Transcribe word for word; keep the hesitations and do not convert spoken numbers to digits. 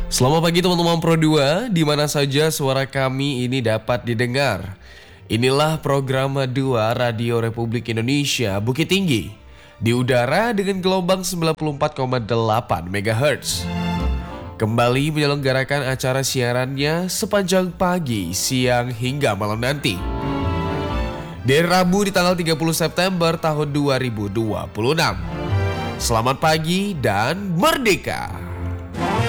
Selamat pagi teman-teman Pro dua, di mana saja suara kami ini dapat didengar. Inilah program dua Radio Republik Indonesia Bukit Tinggi, di udara dengan gelombang sembilan puluh empat koma delapan megahertz. Kembali menyelenggarakan acara siarannya sepanjang pagi, siang hingga malam nanti. Dari Rabu di tanggal tiga puluh September tahun dua ribu dua puluh enam. Selamat pagi dan merdeka!